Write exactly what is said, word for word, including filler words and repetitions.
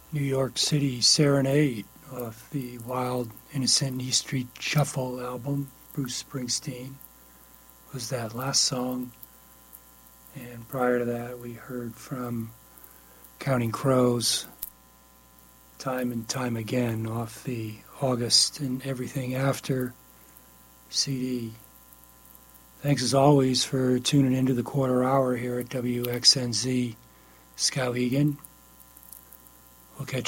New York City Serenade off the Wild, Innocent East Street Shuffle album. Bruce Springsteen was that last song. And prior to that, we heard from Counting Crows, Time and Time Again, off the August and Everything After C D. Thanks as always for tuning into the quarter hour here at W X N Z Skowhegan. We'll catch